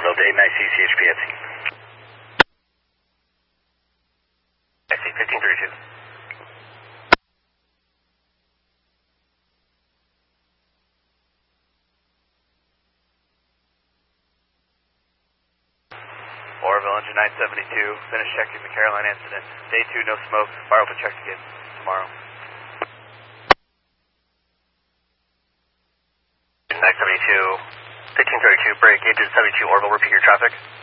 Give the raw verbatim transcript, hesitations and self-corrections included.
Delta eight nine C C H P at C. I C fifteen thirty-two. Oroville, engine nine seventy-two, finish checking the Caroline incident. Day two, no smoke, fire will be checked again tomorrow. nine seventy-two, fifteen thirty-two, break, engine seventy-two, Oroville, repeat your traffic.